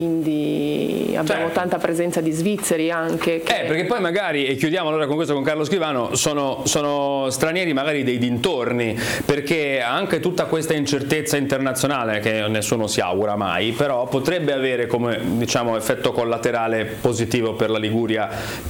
quindi abbiamo tanta presenza di svizzeri anche. Perché poi magari, e chiudiamo allora con questo con Carlo Scrivano, sono stranieri magari dei dintorni, perché anche tutta questa incertezza internazionale, che nessuno si augura mai, però potrebbe avere come, diciamo, effetto collaterale positivo per la Liguria,